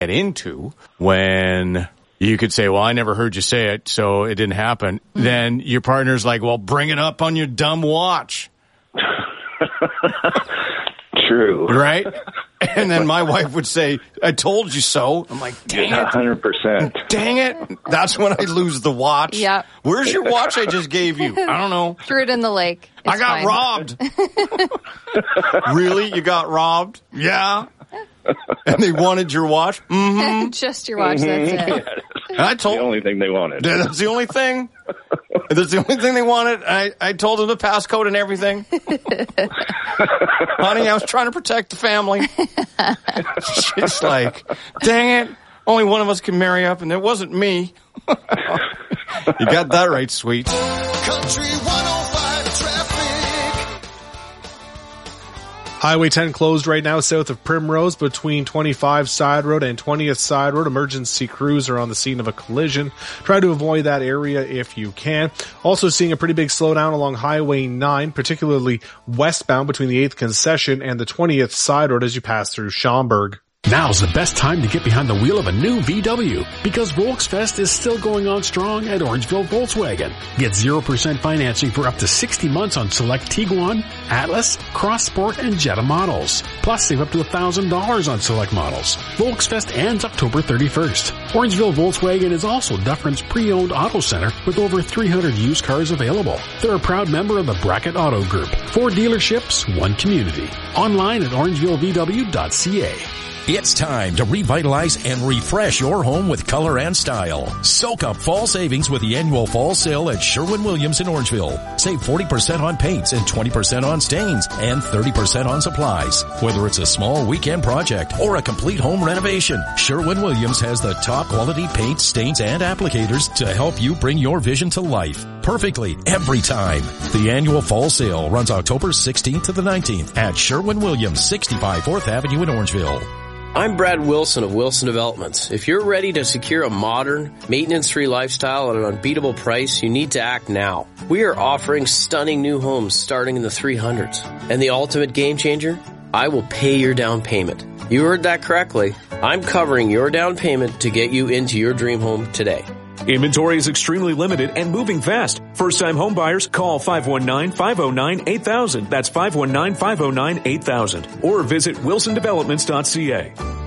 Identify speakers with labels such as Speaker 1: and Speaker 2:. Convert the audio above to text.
Speaker 1: get into when you could say, well, I never heard you say it, so it didn't happen. Mm-hmm. Then your partner's like, well, bring it up on your dumb watch.
Speaker 2: True.
Speaker 1: Right? And then my wife would say, I told you so. I'm like, dang it.
Speaker 2: 100%.
Speaker 1: Dang it. That's when I lose the watch.
Speaker 3: Yep.
Speaker 1: Where's your watch I just gave you? I don't know.
Speaker 3: Threw it in the lake.
Speaker 1: I got robbed. Really? You got robbed? Yeah. And they wanted your watch? Mm-hmm.
Speaker 3: Just your watch, that's it.
Speaker 1: And I told
Speaker 2: the only thing they wanted.
Speaker 1: That's the only thing. That's the only thing they wanted. I told them the passcode and everything. Honey, I was trying to protect the family. She's like, dang it. Only one of us can marry up, and it wasn't me. You got that right, sweet.
Speaker 4: Country 105 traffic.
Speaker 5: Highway 10 closed right now south of Primrose between 25 Side Road and 20th Side Road. Emergency crews are on the scene of a collision. Try to avoid that area if you can. Also seeing a pretty big slowdown along Highway 9, particularly westbound between the 8th Concession and the 20th Side Road as you pass through Schaumburg.
Speaker 6: Now's the best time to get behind the wheel of a new VW because Volksfest is still going on strong at Orangeville Volkswagen. Get 0% financing for up to 60 months on select Tiguan, Atlas, Cross Sport, and Jetta models. Plus, save up to $1,000 on select models. Volksfest ends October 31st. Orangeville Volkswagen is also Dufferin's pre-owned auto center with over 300 used cars available. They're a proud member of the Brackett Auto Group. 4 dealerships, 1 community. Online at orangevillevw.ca.
Speaker 7: It's time to revitalize and refresh your home with color and style. Soak up fall savings with the annual fall sale at Sherwin-Williams in Orangeville. Save 40% on paints and 20% on stains and 30% on supplies. Whether it's a small weekend project or a complete home renovation, Sherwin-Williams has the top quality paints, stains, and applicators to help you bring your vision to life perfectly every time. The annual fall sale runs October 16th to the 19th at Sherwin-Williams, 65 4th Avenue in Orangeville.
Speaker 8: I'm Brad Wilson of Wilson Developments. If you're ready to secure a modern, maintenance-free lifestyle at an unbeatable price, you need to act now. We are offering stunning new homes starting in the 300s. And the ultimate game changer? I will pay your down payment. You heard that correctly. I'm covering your down payment to get you into your dream home today.
Speaker 9: Inventory is extremely limited and moving fast. First-time home buyers, call 519-509-8000. That's 519-509-8000. Or visit wilsondevelopments.ca.